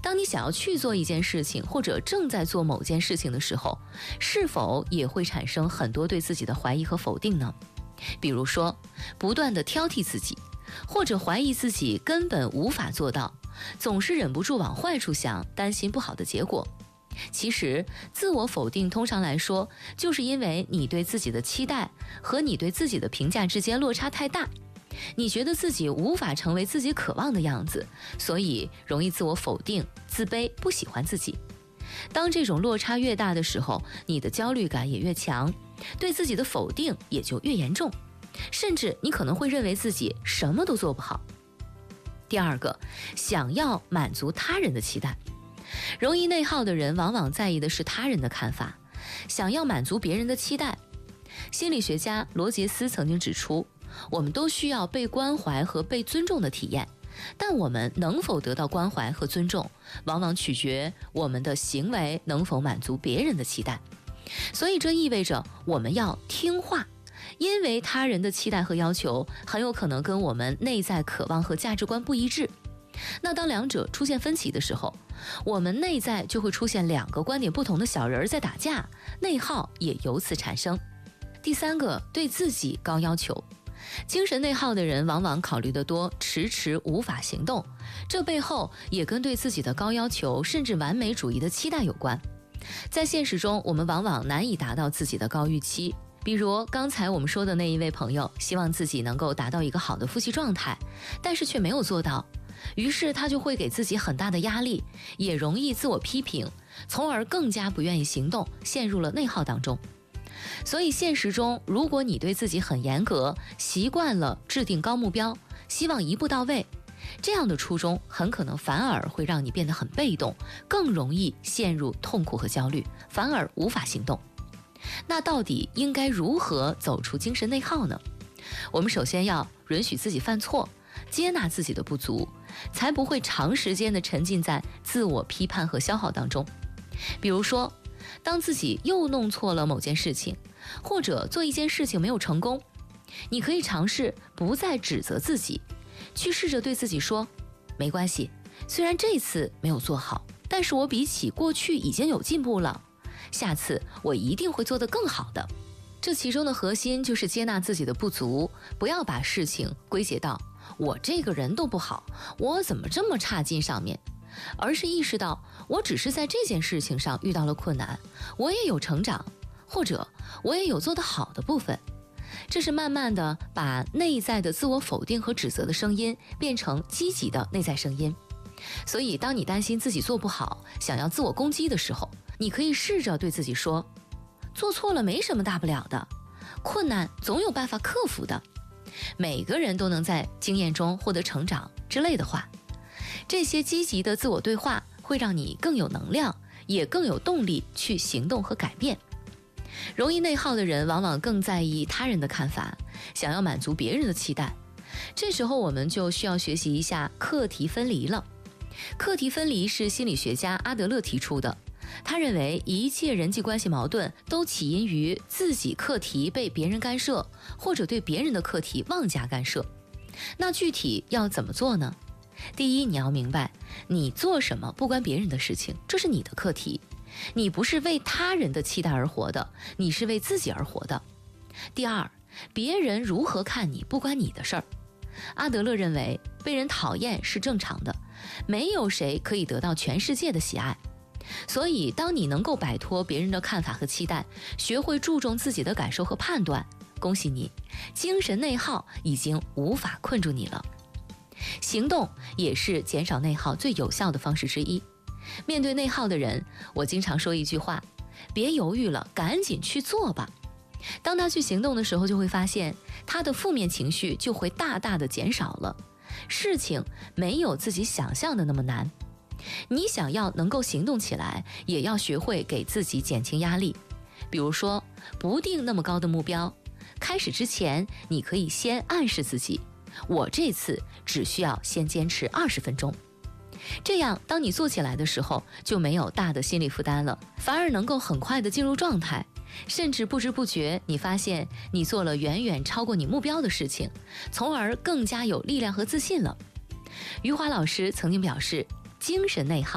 当你想要去做一件事情，或者正在做某件事情的时候，是否也会产生很多对自己的怀疑和否定呢？比如说，不断地挑剔自己，或者怀疑自己根本无法做到，总是忍不住往坏处想，担心不好的结果。其实，自我否定通常来说，就是因为你对自己的期待和你对自己的评价之间落差太大，你觉得自己无法成为自己渴望的样子，所以容易自我否定、自卑、不喜欢自己。当这种落差越大的时候，你的焦虑感也越强，对自己的否定也就越严重，甚至你可能会认为自己什么都做不好。第二个，想要满足他人的期待。容易内耗的人往往在意的是他人的看法，想要满足别人的期待。心理学家罗杰斯曾经指出，我们都需要被关怀和被尊重的体验，但我们能否得到关怀和尊重，往往取决我们的行为能否满足别人的期待。所以这意味着我们要听话，因为他人的期待和要求很有可能跟我们内在渴望和价值观不一致。那当两者出现分歧的时候，我们内在就会出现两个观点不同的小人在打架，内耗也由此产生。第三个，对自己高要求。精神内耗的人往往考虑得多，迟迟无法行动，这背后也跟对自己的高要求甚至完美主义的期待有关。在现实中，我们往往难以达到自己的高预期。比如刚才我们说的那一位朋友，希望自己能够达到一个好的夫妻状态，但是却没有做到，于是他就会给自己很大的压力，也容易自我批评，从而更加不愿意行动，陷入了内耗当中。所以现实中，如果你对自己很严格，习惯了制定高目标，希望一步到位，这样的初衷很可能反而会让你变得很被动，更容易陷入痛苦和焦虑，反而无法行动。那到底应该如何走出精神内耗呢？我们首先要允许自己犯错，接纳自己的不足，才不会长时间的沉浸在自我批判和消耗当中。比如说，当自己又弄错了某件事情，或者做一件事情没有成功，你可以尝试不再指责自己，去试着对自己说，没关系，虽然这次没有做好，但是我比起过去已经有进步了，下次我一定会做得更好的。这其中的核心就是接纳自己的不足，不要把事情归结到我这个人都不好，我怎么这么差劲上面，而是意识到我只是在这件事情上遇到了困难，我也有成长，或者我也有做得好的部分。这是慢慢的把内在的自我否定和指责的声音变成积极的内在声音。所以当你担心自己做不好，想要自我攻击的时候，你可以试着对自己说，做错了没什么大不了的，困难总有办法克服的，每个人都能在经验中获得成长之类的话。这些积极的自我对话会让你更有能量，也更有动力去行动和改变。容易内耗的人往往更在意他人的看法，想要满足别人的期待。这时候我们就需要学习一下课题分离了。课题分离是心理学家阿德勒提出的，他认为一切人际关系矛盾都起因于自己课题被别人干涉，或者对别人的课题妄加干涉。那具体要怎么做呢？第一，你要明白，你做什么不关别人的事情，这是你的课题，你不是为他人的期待而活的，你是为自己而活的。第二，别人如何看你不关你的事儿。阿德勒认为，被人讨厌是正常的，没有谁可以得到全世界的喜爱。所以当你能够摆脱别人的看法和期待，学会注重自己的感受和判断，恭喜你，精神内耗已经无法困住你了。行动也是减少内耗最有效的方式之一。面对内耗的人，我经常说一句话，别犹豫了，赶紧去做吧。当他去行动的时候，就会发现他的负面情绪就会大大的减少了，事情没有自己想象的那么难。你想要能够行动起来，也要学会给自己减轻压力。比如说，不定那么高的目标，开始之前你可以先暗示自己，我这次只需要先坚持20分钟。这样当你做起来的时候，就没有大的心理负担了，反而能够很快的进入状态，甚至不知不觉你发现你做了远远超过你目标的事情，从而更加有力量和自信了。余华老师曾经表示，精神内耗